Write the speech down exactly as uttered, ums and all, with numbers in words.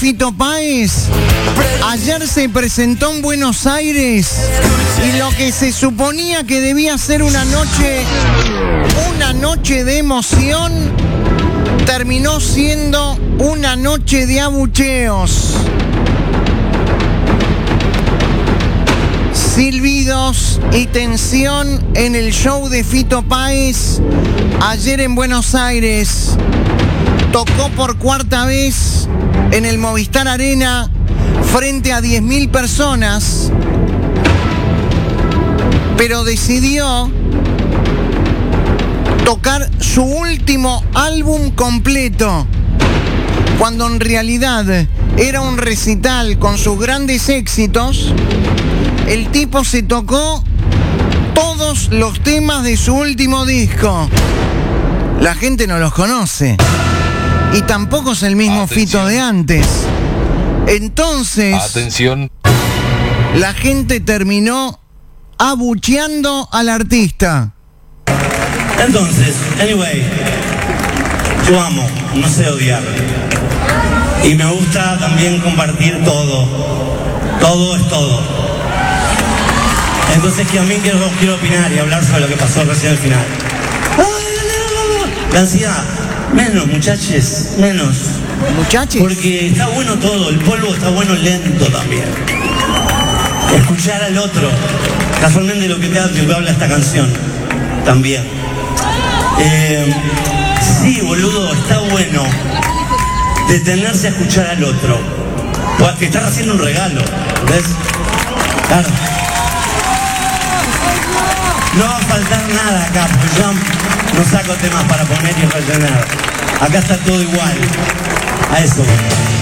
Fito Páez ayer se presentó en Buenos Aires y lo que se suponía que debía ser una noche, una noche de emoción, terminó siendo una noche de abucheos, silbidos y tensión en el show de Fito Páez ayer en Buenos Aires. Tocó por cuarta vez en el Movistar Arena frente a diez mil personas, pero decidió tocar su último álbum completo, cuando en realidad era un recital con sus grandes éxitos. El tipo se tocó todos los temas de su último disco. La gente no los conoce y tampoco es el mismo Atención. Fito de antes. Entonces, Atención. La gente terminó abucheando al artista. Entonces, anyway, yo amo, no sé odiar. Y me gusta también compartir todo. Todo es todo. Entonces que a mí quiero, quiero opinar y hablar sobre lo que pasó recién al final. La ansiedad, menos muchachos, menos. Muchachos. Porque está bueno todo, el polvo está bueno lento también. Escuchar al otro, casualmente lo que te habla esta canción, también. Eh, sí, boludo, está bueno detenerse a escuchar al otro. Pues te estás haciendo un regalo, ¿ves? Claro. No va a faltar nada acá, porque yo no saco temas para poner y rellenar. Acá está todo igual. A eso.